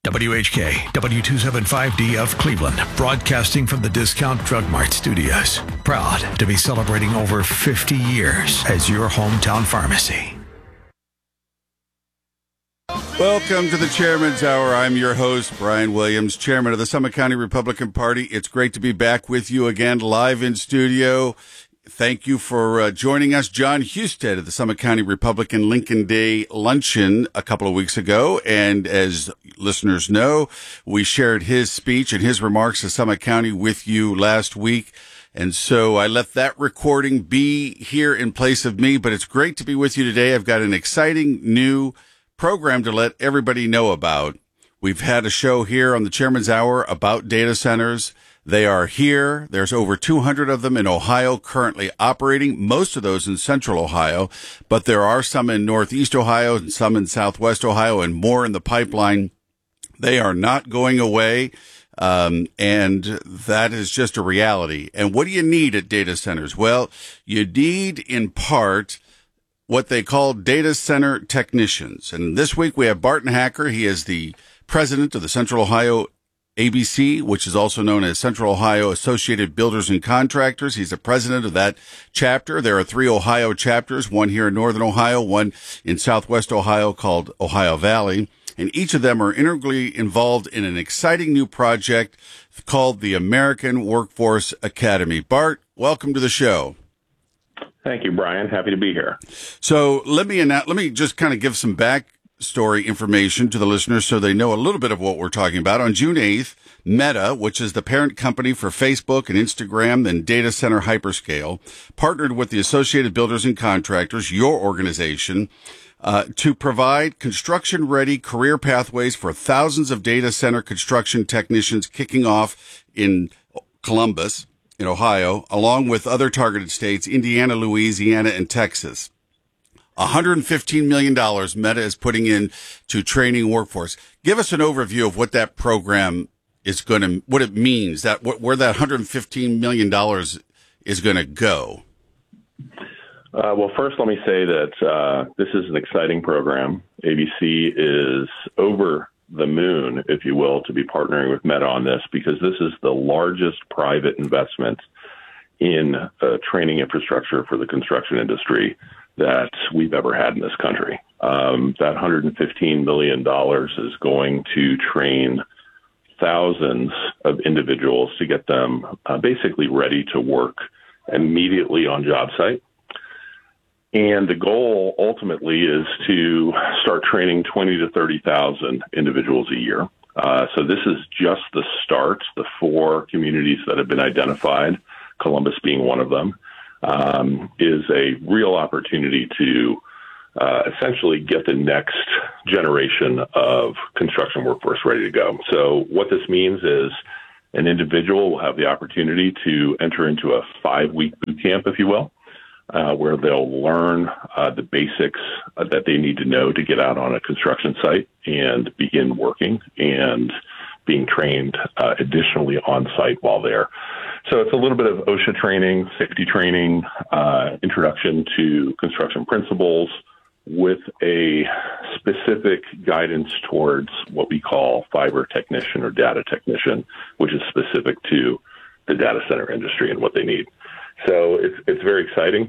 WHK, W275D of Cleveland, broadcasting from the Discount Drug Mart studios. Proud to be celebrating over 50 years as your hometown pharmacy. Welcome to the Chairman's Hour. I'm your host, Brian Williams, Chairman of the Summit County Republican Party. It's great to be back with you again, live in studio. Thank you for joining us. John Husted of the Summit County Republican Lincoln Day Luncheon a couple of weeks ago. And as listeners know, we shared his speech and his remarks to Summit County with you last week. And so I let that recording be here in place of me. But it's great to be with you today. I've got an exciting new program to let everybody know about. We've had a show here on the Chairman's Hour about data centers. They are here. There's over 200 of them in Ohio currently operating, most of those in central Ohio, but there are some in northeast Ohio and some in southwest Ohio and more in the pipeline. They are not going away, and that is just a reality. And what do you need at data centers? Well, you need, in part, what they call data center technicians. And this week we have Barton Hacker. He is the president of the Central Ohio ABC, which is also known as Central Ohio Associated Builders and Contractors. He's the president of that chapter. There are 3 Ohio chapters, one here in northern Ohio, one in southwest Ohio called Ohio Valley. And each of them are integrally involved in an exciting new project called the American Workforce Academy. Bart, welcome to the show. Thank you, Brian. Happy to be here. So let me just kind of give some backstory information to the listeners so they know a little bit of what we're talking about. On June 8th, Meta, which is the parent company for Facebook and Instagram and Data Center Hyperscale, partnered with the Associated Builders and Contractors, your organization, to provide construction-ready career pathways for thousands of data center construction technicians kicking off in Columbus, in Ohio, along with other targeted states, Indiana, Louisiana, and Texas. $115 million Meta is putting in to training workforce. Give us an overview of what that program is going to, what it means, where that $115 million is going to go. Well, first, let me say that this is an exciting program. ABC is over the moon, if you will, to be partnering with Meta on this, because this is the largest private investment in training infrastructure for the construction industry that we've ever had in this country. That $115 million is going to train thousands of individuals to get them basically ready to work immediately on job site. And the goal ultimately is to start training 20 to 30,000 individuals a year. So this is just the start. The 4 communities that have been identified, Columbus being one of them, is a real opportunity to essentially get the next generation of construction workforce ready to go. So what this means is an individual will have the opportunity to enter into a 5-week boot camp, if you will, where they'll learn the basics that they need to know to get out on a construction site and begin working and being trained additionally on site while there. So it's a little bit of OSHA training, safety training, introduction to construction principles with a specific guidance towards what we call fiber technician or data technician, which is specific to the data center industry and what they need. So it's very exciting.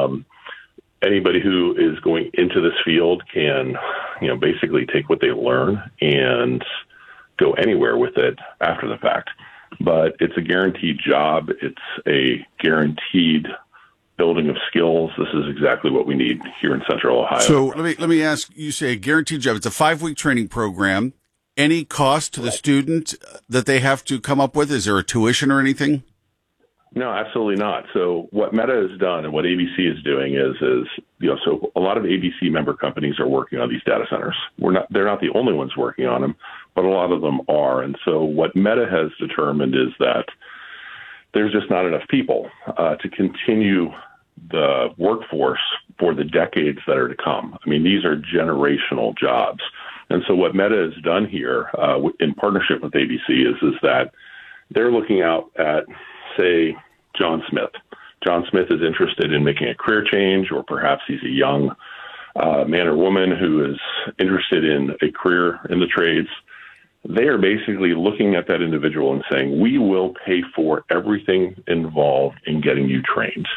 Anybody who is going into this field can, basically take what they learn and go anywhere with it after the fact. But it's a guaranteed job. It's a guaranteed building of skills. This is exactly what we need here in Central Ohio. So let me ask, you say a guaranteed job. It's a 5-week training program. Any cost to the student that they have to come up with? Is there a tuition or anything? No, absolutely not. So what Meta has done and what ABC is doing is so a lot of ABC member companies are working on these data centers. They're not the only ones working on them, but a lot of them are. And so what Meta has determined is that there's just not enough people to continue the workforce for the decades that are to come. I mean, these are generational jobs. And so what Meta has done here in partnership with ABC is that they're looking out at, say, John Smith. John Smith is interested in making a career change, or perhaps he's a young man or woman who is interested in a career in the trades. they are basically looking at that individual and saying, we will pay for everything involved in getting you trained.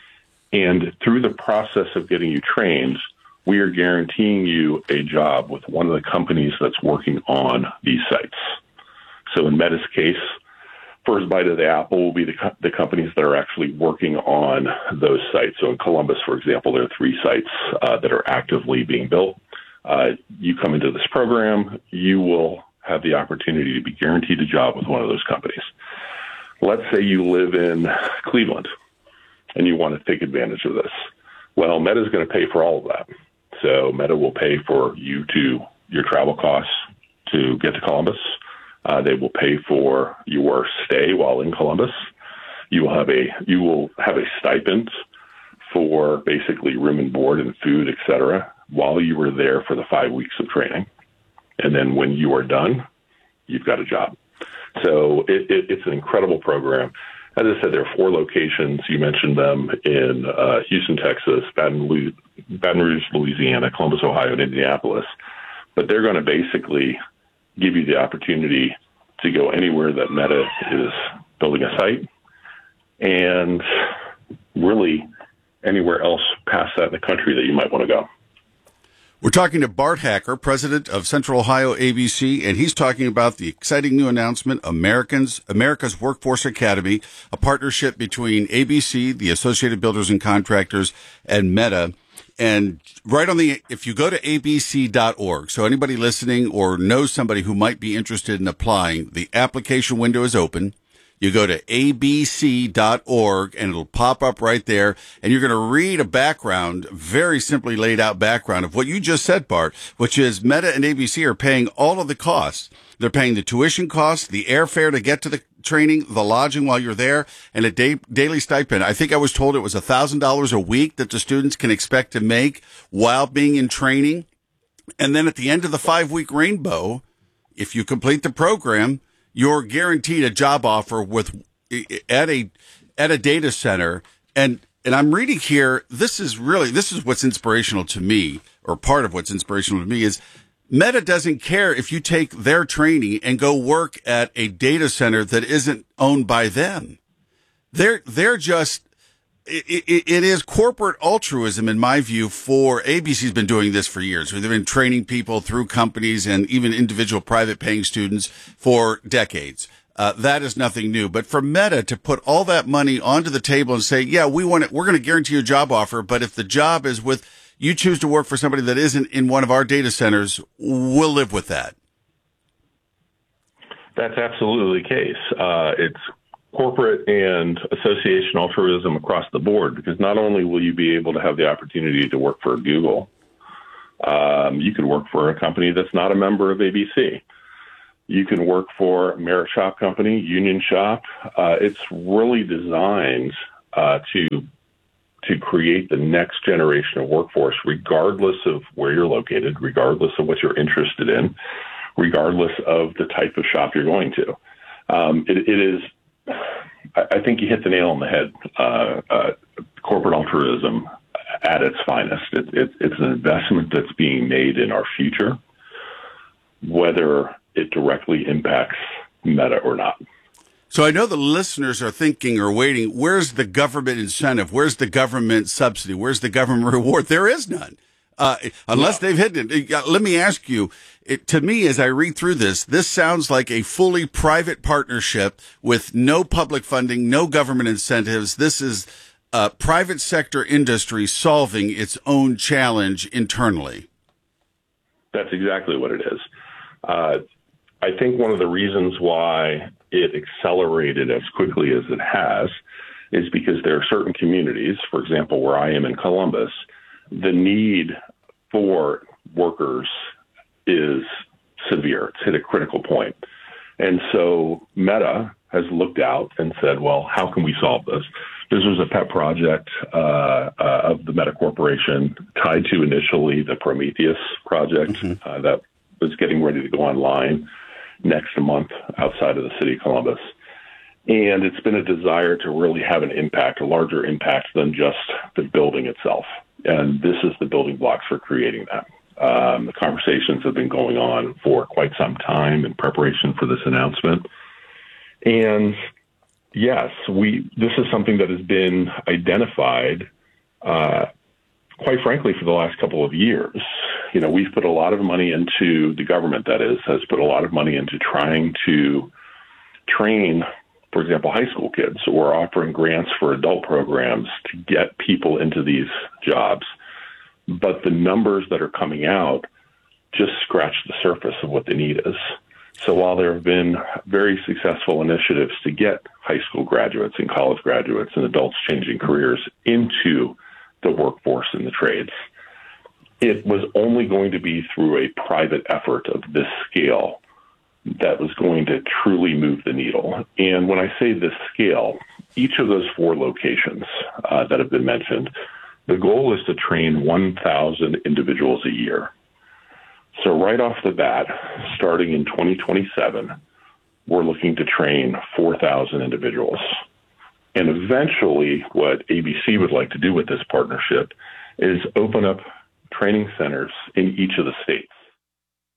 And through the process of getting you trained, we are guaranteeing you a job with one of the companies that's working on these sites. So in Meta's case, first bite of the apple will be the companies that are actually working on those sites. So in Columbus, for example, there are 3 sites that are actively being built. You come into this program, you will have the opportunity to be guaranteed a job with one of those companies. Let's say you live in Cleveland and you want to take advantage of this. Well, Meta is going to pay for all of that. So Meta will pay for your travel costs to get to Columbus. They will pay for your stay while in Columbus. You will have a stipend for basically room and board and food, et cetera, while you were there for the 5 weeks of training. And then when you are done, you've got a job. So it's an incredible program. As I said, there are 4 locations. You mentioned them in Houston, Texas, Baton Rouge, Louisiana, Columbus, Ohio, and Indianapolis. But they're going to basically give you the opportunity to go anywhere that Meta is building a site, and really anywhere else past that in the country that you might want to go. We're talking to Bart Hacker, president of Central Ohio ABC, and he's talking about the exciting new announcement, America's Workforce Academy, a partnership between ABC, the Associated Builders and Contractors, and Meta. And if you go to abc.org, so anybody listening or knows somebody who might be interested in applying, the application window is open. You go to abc.org and it'll pop up right there. And you're going to read a background, very simply laid out background of what you just said, Bart, which is Meta and ABC are paying all of the costs. They're paying the tuition costs, the airfare to get to the training, the lodging while you're there, and a daily stipend. I think I was told it was $1,000 a week that the students can expect to make while being in training. And then at the end of the 5-week rainbow, if you complete the program, you're guaranteed a job offer at a data center. And I'm reading here, this is what's inspirational to me, or part of what's inspirational to me is Meta doesn't care if you take their training and go work at a data center that isn't owned by them. They're just, it is corporate altruism in my view. For ABC's been doing this for years. They've been training people through companies and even individual private paying students for decades. That is nothing new. But for Meta to put all that money onto the table and say, yeah, we're going to guarantee you a job offer, but if the job is you choose to work for somebody that isn't in one of our data centers, we'll live with that. That's absolutely the case. It's corporate and association altruism across the board, because not only will you be able to have the opportunity to work for Google, you could work for a company that's not a member of ABC. You can work for a merit shop company, union shop. It's really designed to create the next generation of workforce, regardless of where you're located, regardless of what you're interested in, regardless of the type of shop you're going to. It is, I think you hit the nail on the head. Corporate altruism at its finest. It's an investment that's being made in our future, whether it directly impacts Meta or not. So I know the listeners are thinking or waiting, where's the government incentive? Where's the government subsidy? Where's the government reward? There is none, unless they've hidden it. Let me ask you, to me, as I read through this sounds like a fully private partnership with no public funding, no government incentives. This is private sector industry solving its own challenge internally. That's exactly what it is. I think one of the reasons why it accelerated as quickly as it has is because there are certain communities, for example, where I am in Columbus, the need for workers is severe. It's hit a critical point. And so Meta has looked out and said, well, how can we solve this? This was a pet project of the Meta Corporation tied to initially the Prometheus project that was getting ready to go online next month outside of the city of Columbus. And it's been a desire to really have an impact, a larger impact than just the building itself. And this is the building blocks for creating that. The conversations have been going on for quite some time in preparation for this announcement. And yes, this is something that has been identified, quite frankly, for the last couple of years. We've put a lot of money into, the government that is, has put a lot of money into trying to train, for example, high school kids, or offering grants for adult programs to get people into these jobs. But the numbers that are coming out just scratch the surface of what the need is. So while there have been very successful initiatives to get high school graduates and college graduates and adults changing careers into the workforce in the trades, it was only going to be through a private effort of this scale that was going to truly move the needle. And when I say this scale, each of those 4 locations that have been mentioned, the goal is to train 1,000 individuals a year. So right off the bat, starting in 2027, we're looking to train 4,000 individuals. And eventually, what ABC would like to do with this partnership is open up training centers in each of the states.